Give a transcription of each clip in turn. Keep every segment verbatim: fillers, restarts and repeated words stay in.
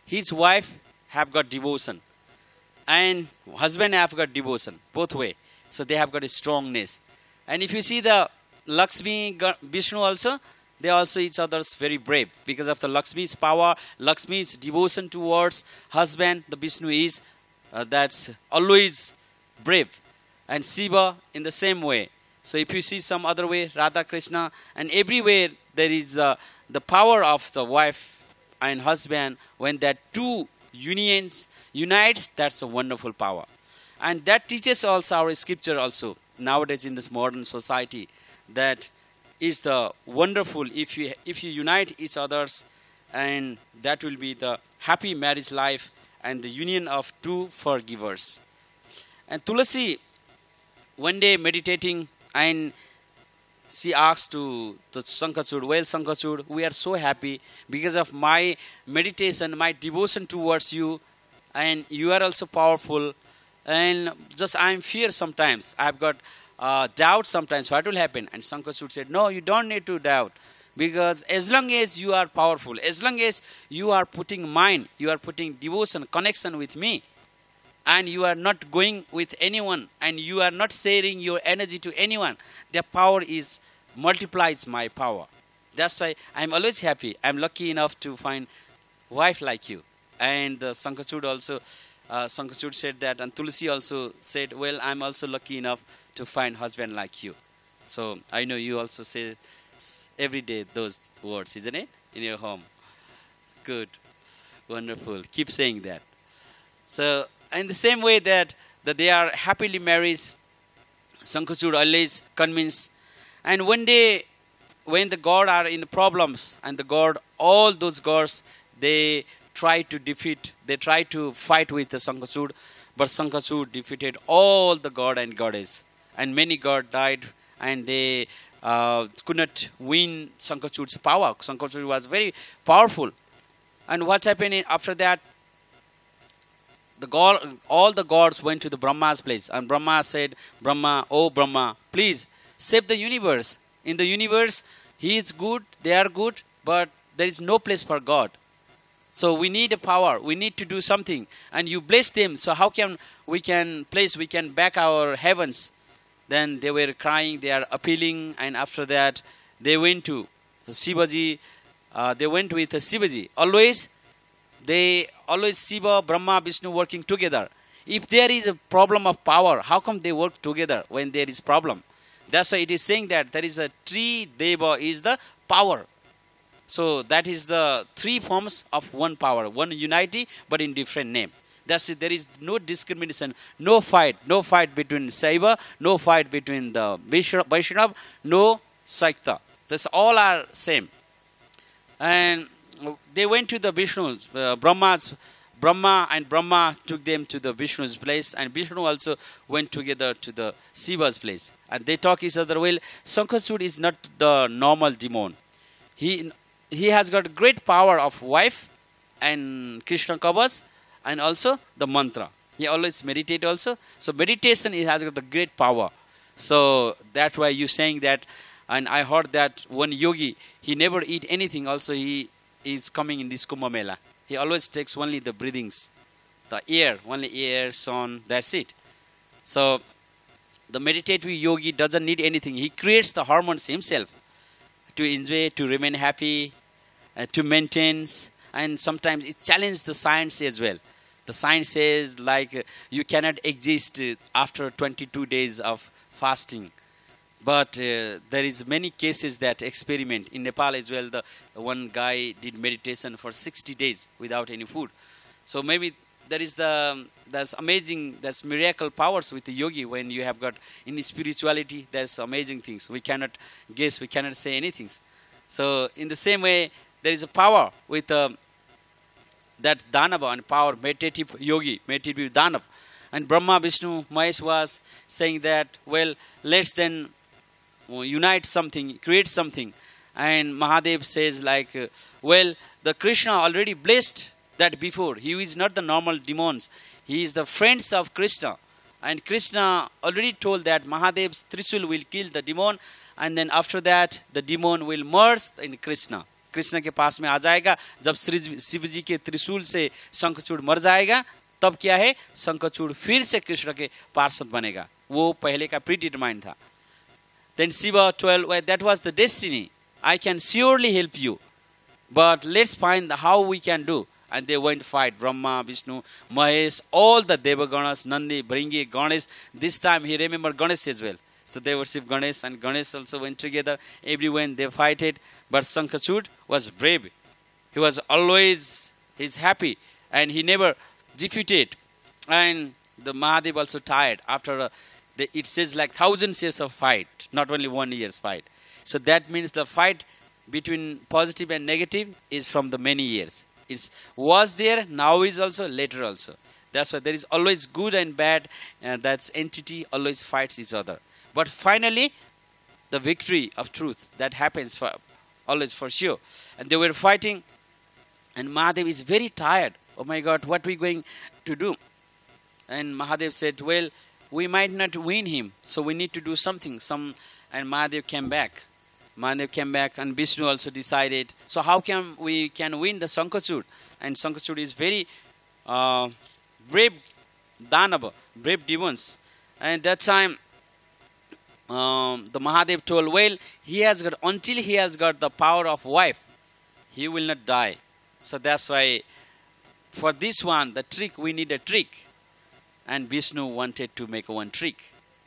his wife have got devotion, and husband have got devotion, both way. So they have got a strongness. And if you see the Lakshmi, Vishnu also, they also each other's very brave. Because of the Lakshmi's power, Lakshmi's devotion towards husband, the Vishnu is, uh, that's always brave. And Shiva in the same way. So if you see some other way, Radha Krishna, and everywhere there is uh, the power of the wife and husband. When that two unions unites, that's a wonderful power. And that teaches also our scripture also, nowadays in this modern society, that is the wonderful, if you if you unite each others, and that will be the happy marriage life and the union of two forgivers. And Tulasi, one day meditating, and she asked to the Sankachud, well, Sankachud, we are so happy because of my meditation, my devotion towards you, and you are also powerful. And just I am fear sometimes. I have got uh, doubt sometimes. What will happen? And Sankachud said, no, you don't need to doubt. Because as long as you are powerful, as long as you are putting mind, you are putting devotion, connection with me, and you are not going with anyone, and you are not sharing your energy to anyone, the power is multiplies my power. That's why I'm always happy. I'm lucky enough to find wife like you. And uh, Sankachud also, uh, Sankachud said that, and Tulsi also said, well, I'm also lucky enough to find husband like you. So I know you also say every day those words, isn't it? In your home. Good. Wonderful. Keep saying that. So in the same way that, that they are happily married, Sankachud always convinced. And one day, when the god are in problems, and the god, all those gods, they try to defeat, they try to fight with the Sankachud, but Sankachud defeated all the god and goddess. And many gods died, and they uh, could not win Sankachud's power. Sankachud was very powerful. And what happened after that? The god, all the gods went to the Brahma's place, and Brahma said, Brahma, oh Brahma, please save the universe. In the universe, he is good, they are good, but there is no place for God. So we need a power, we need to do something, and you bless them. So how can we can place, we can back our heavens? Then they were crying, they are appealing, and after that, they went to Shivaji, uh, they went with Shivaji. Always, they always Shiva, Brahma, Vishnu working together. If there is a problem of power, how come they work together when there is problem? That's why it is saying that there is a three Deva is the power. So that is the three forms of one power, one unity, but in different name. That's it. There is no discrimination, no fight, no fight between Saiva, no fight between the Vaishnava, no Saikta. This all are same. And they went to the Vishnu, uh, Brahma's, Brahma and Brahma took them to the Vishnu's place, and Vishnu also went together to the Shiva's place. And they talk each other. Well, Sankachud is not the normal demon. He he has got great power of wife and Krishna Kavach, and also the mantra. He always meditate also. So meditation he has got the great power. So that's why you saying that. And I heard that one yogi, he never eat anything. Also he is coming in this Kumbh Mela. He always takes only the breathings, the air, only air, sun, that's it. So the meditative yogi doesn't need anything. He creates the hormones himself to enjoy, to remain happy, uh, to maintain. And sometimes it challenges the science as well. The science says like uh, you cannot exist uh, after twenty-two days of fasting. But uh, there is many cases that experiment. In Nepal as well, the one guy did meditation for sixty days without any food. So maybe there is the, there's amazing, there's miracle powers with the yogi when you have got, in spirituality, there's amazing things. We cannot guess, we cannot say anything. So in the same way, there is a power with uh, that Danava and power, meditative yogi, meditative Danava. And Brahma, Vishnu, Mahesh was saying that, well, let's then unite something, create something. And Mahadev says like, uh, well, the Krishna already blessed that before. He is not the normal demons. He is the friends of Krishna. And Krishna already told that Mahadev's Trishul will kill the demon. And then after that, the demon will merge in Krishna. Krishna के पास में आ जाएगा। जब श्री शिव जी के त्रिशूल से शंखचूड़ मर जाएगा तब क्या है, शंखचूड़ फिर से कृष्ण के पार्षद बनेगा। वो पहले का प्री डिटरमाइंड था। Then Shiva told, well, that was the destiny. I can surely help you, but let's find how we can do. And they went to fight Brahma, Vishnu, Mahesh, all the Devaganas, Nandi, Bringi, Ganesh. This time he remembered Ganesh as well. So they worship Ganesh, and Ganesh also went together. Everyone they fighted, but Shankachud was brave. He was always, he's happy, and he never defeated. And the Mahadev also tired after a, the, it says like thousands years of fight, not only one year's fight. So that means the fight between positive and negative is from the many years. It was there, now is also, later also. That's why there is always good and bad, and that entity always fights each other. But finally, the victory of truth, that happens for always for sure. And they were fighting, and Mahadev is very tired. Oh my God, what are we going to do? And Mahadev said, well, we might not win him, so we need to do something. Some, and Mahadev came back. Mahadev came back, and Vishnu also decided, so how can we can win the Shankachud? And Shankachud is very uh, brave Danava, brave demons. And that time, um, the Mahadev told, well, he has got, until he has got the power of wife, he will not die. So that's why, for this one, the trick, we need a trick. And Vishnu wanted to make one trick.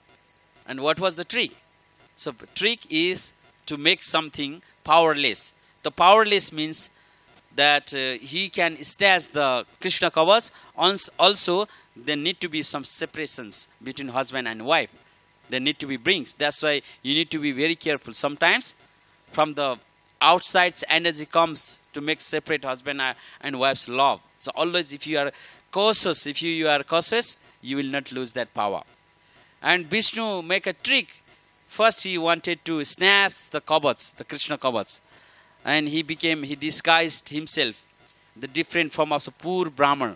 And what was the trick? So the trick is to make something powerless. The powerless means that uh, he can stash the Krishna Kavach. Also, there need to be some separations between husband and wife. There need to be brings. That's why you need to be very careful. Sometimes from the outside energy comes to make separate husband and wife's love. So always if you are cautious, if you, you are cautious, you will not lose that power. And Vishnu make a trick. First he wanted to snatch the Kavach, the Krishna Kavach. And he became, he disguised himself, the different form of a poor Brahman.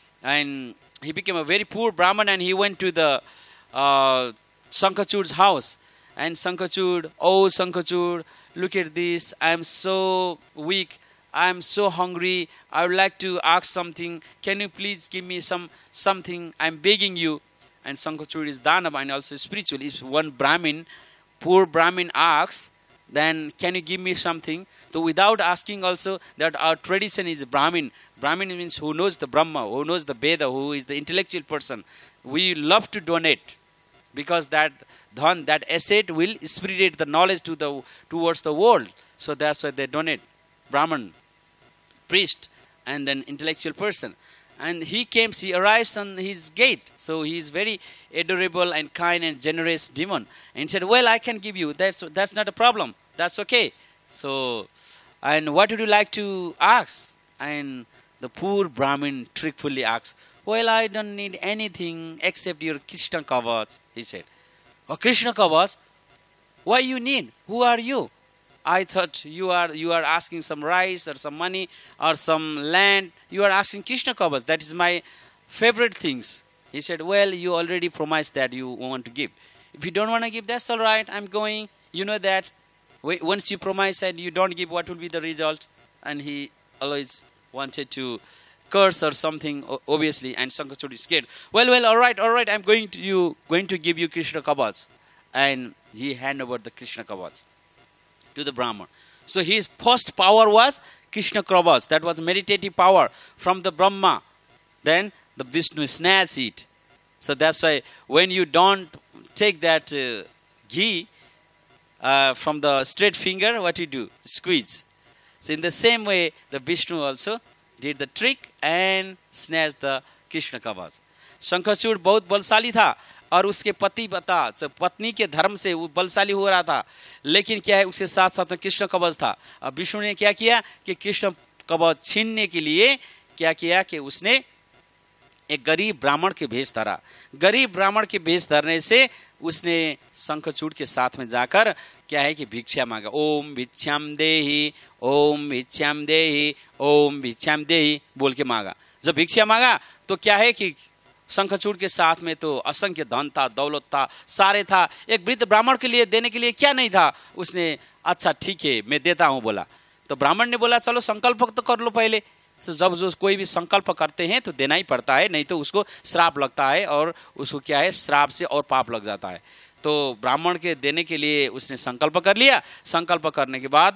And he became a very poor Brahman, and he went to the uh, Shankachud's house. And Shankachud, oh Shankachud, look at this, I am so weak, I am so hungry, I would like to ask something, can you please give me some something, I am begging you. And Shankachud is Danava and also spiritual. If one Brahmin, poor Brahmin asks, then can you give me something? So without asking also, that our tradition is Brahmin. Brahmin means who knows the Brahma, who knows the Veda, who is the intellectual person. We love to donate, because that dhan, that asset will spread the knowledge to the towards the world. So that's why they donate. Brahman, priest, and then intellectual person. And he came, he arrives on his gate. So he is very adorable and kind and generous demon. And he said, well, I can give you. That's, that's not a problem. That's okay. So, and what would you like to ask? And the poor Brahmin trickfully asks, well, I don't need anything except your Krishna Kavach, he said. Oh, Krishna Kavach? Why you need? Who are you? I thought you are you are asking some rice or some money or some land. You are asking Krishna Kavach. That is my favorite things. He said, well, you already promised that you want to give. If you don't want to give, that's all right. I'm going. You know that. Once you promise and you don't give, what will be the result? And he always wanted to curse or something, obviously. And Shankachud is scared. Well, well, all right, all right. I'm going to you going to give you Krishna Kavach. And he handed over the Krishna Kavach to the Brahman. So his first power was Krishna Kavach. That was meditative power from the Brahma. Then the Vishnu snatched it. So that's why when you don't take that uh, ghee uh, from the straight finger, what you do? Squeeze. So in the same way, the Vishnu also did the trick and snatched the Krishna Kavach. Shankachud बहुत बलशाली था, और उसके पति बता पत्नी के धर्म से वो बलशाली हो रहा था, लेकिन क्या है उसके साथ साथ में कृष्ण कवच था। अब विष्णु ने क्या किया कि कृष्ण कवच छीनने के लिए क्या किया कि उसने एक गरीब ब्राह्मण के भेष धरा। गरीब ब्राह्मण के भेष धरने से उसने शंखचूड़ के साथ में जाकर क्या है कि भिक्षा मांगा। ओम भिक्षाम देहि, ओम भिक्षाम देहि, ओम भिक्षाम देहि बोल के मांगा। जब भिक्षा मांगा तो क्या है कि शंखचूड़ के साथ में तो असंख्य धन था, दौलत था, सारे था। एक वृद्ध ब्राह्मण के लिए देने के लिए क्या नहीं था। उसने अच्छा ठीक है मैं देता हूँ बोला। तो तो ब्राह्मण ने बोला चलो संकल्प तो कर लो पहले। तो जब जो कोई भी संकल्प करते हैं तो देना ही पड़ता है, नहीं तो उसको श्राप लगता है और उसको क्या है श्राप से और पाप लग जाता है। तो ब्राह्मण के देने के लिए उसने संकल्प कर लिया। संकल्प करने के बाद